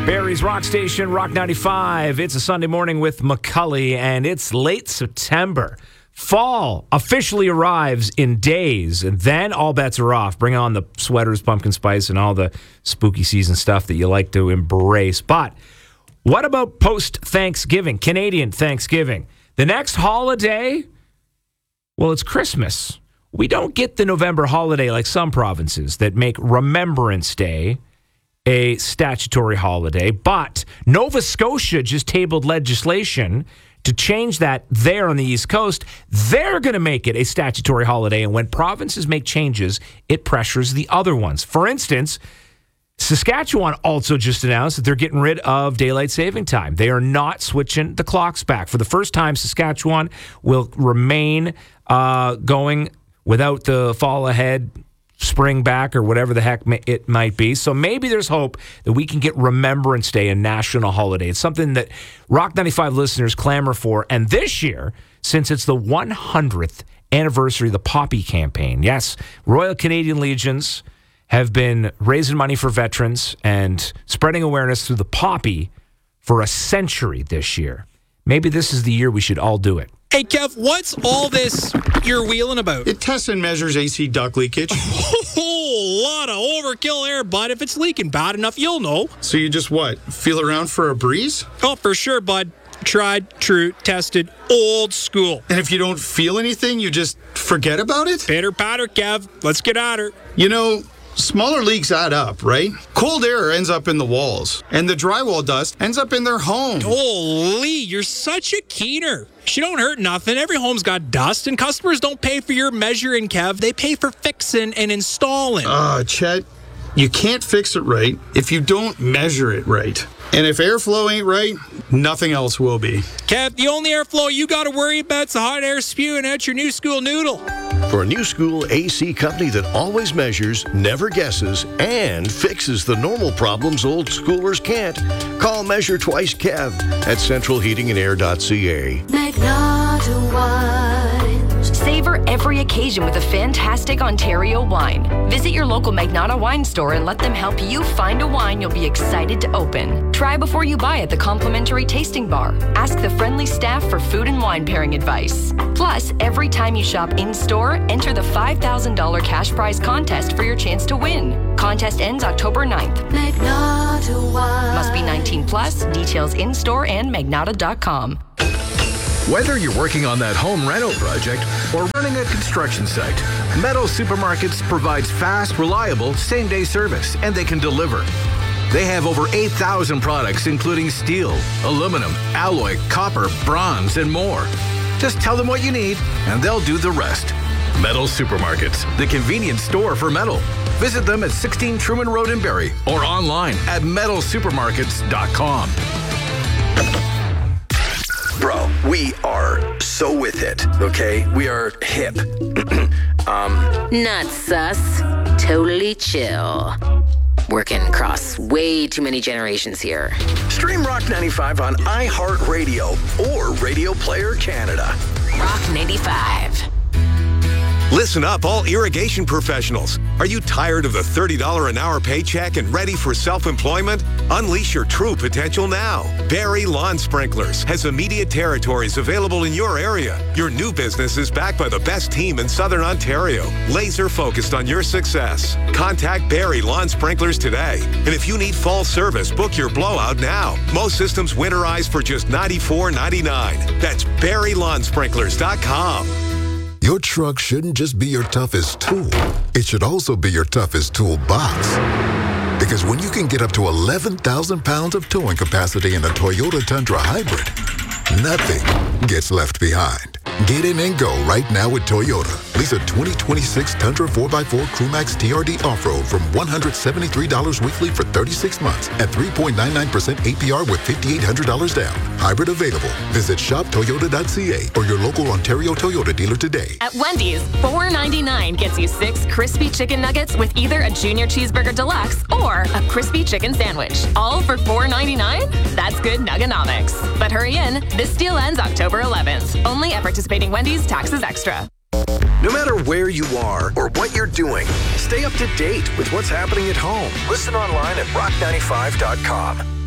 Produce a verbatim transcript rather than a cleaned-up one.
Barrie's Rock Station, Rock ninety-five. It's a Sunday morning with McCully, and it's late September. Fall officially arrives in days, and then all bets are off. Bring on the sweaters, pumpkin spice, and all the spooky season stuff that you like to embrace. But what about post-Thanksgiving, Canadian Thanksgiving? The next holiday, well, it's Christmas. We don't get the November holiday like some provinces that make Remembrance Day a statutory holiday, but Nova Scotia just tabled legislation to change that there on the East Coast. They're going to make it a statutory holiday, and when provinces make changes, it pressures the other ones. For instance, Saskatchewan also just announced that they're getting rid of daylight saving time. They are not switching the clocks back. For the first time, Saskatchewan will remain uh, going without the fall ahead, spring back, or whatever the heck it might be. So maybe there's hope that we can get Remembrance Day a national holiday. It's something that Rock ninety-five listeners clamor for. And this year, since it's the one hundredth anniversary of the Poppy campaign, yes, Royal Canadian Legions have been raising money for veterans and spreading awareness through the Poppy for a century this year. Maybe this is the year we should all do it. Hey, Kev, what's all this you're wheeling about? It tests and measures A C duct leakage. A whole lot of overkill there, bud. If it's leaking bad enough, you'll know. So you just what? Feel around for a breeze? Oh, for sure, bud. Tried, true, tested, old school. And if you don't feel anything, you just forget about it? Pitter patter, Kev. Let's get at her. You know, smaller leaks add up, right? Cold air ends up in the walls, and the drywall dust ends up in their home. Holy, you're such a keener. She don't hurt nothing. Every home's got dust, and customers don't pay for your measuring, Kev. They pay for fixing and installing. Ah, uh, Chet, you can't fix it right if you don't measure it right. And if airflow ain't right, nothing else will be. Kev, the only airflow you got to worry about is the hot air spewing out your new school noodle. For a new school A C company that always measures, never guesses, and fixes the normal problems old schoolers can't, call Measure Twice Kev at central heating and air dot c a. Magnata Wines. Savor every occasion with a fantastic Ontario wine. Visit your local Magnata wine store and let them help you find a wine you'll be excited to open. Try before you buy at the complimentary tasting bar. Ask the friendly staff for food and wine pairing advice. Plus, every time you shop in-store, enter the five thousand dollars cash prize contest for your chance to win. Contest ends October ninth. Magnata Wines. Must be nineteen plus. Details in-store and magnata dot com. Whether you're working on that home reno project or running a construction site, Meadow Supermarkets provides fast, reliable, same-day service, and they can deliver. They have over eight thousand products, including steel, aluminum, alloy, copper, bronze, and more. Just tell them what you need, and they'll do the rest. Metal Supermarkets, the convenience store for metal. Visit them at sixteen Truman Road in Barrie or online at metal supermarkets dot com. Bro, we are so with it, okay? We are hip. um, Not sus. Totally chill. Working across way too many generations here. Stream Rock ninety-five on iHeartRadio or Radio Player Canada. Rock ninety-five. Listen up, all irrigation professionals. Are you tired of the thirty dollars an hour paycheck and ready for self-employment? Unleash your true potential now. Barrie Lawn Sprinklers has immediate territories available in your area. Your new business is backed by the best team in Southern Ontario, laser focused on your success. Contact Barrie Lawn Sprinklers today. And if you need fall service, book your blowout now. Most systems winterize for just ninety-four ninety-nine. That's barrie lawn sprinklers dot com. Your truck shouldn't just be your toughest tool. It should also be your toughest toolbox. Because when you can get up to eleven thousand pounds of towing capacity in a Toyota Tundra Hybrid, nothing gets left behind. Get in and go right now with Toyota. Lease a twenty twenty-six Tundra four by four Crewmax T R D Off-Road from one hundred seventy-three dollars weekly for thirty-six months at three point nine nine percent A P R with five thousand eight hundred dollars down. Hybrid available. Visit shop toyota dot c a or your local Ontario Toyota dealer today. At Wendy's, four ninety-nine gets you six crispy chicken nuggets with either a Junior Cheeseburger Deluxe or a crispy chicken sandwich. All for four ninety-nine? That's good nuggonomics. But hurry in, this deal ends October eleventh. Only at participating Wendy's, taxes extra. No matter where you are or what you're doing, stay up to date with what's happening at home. Listen online at rock ninety-five dot com.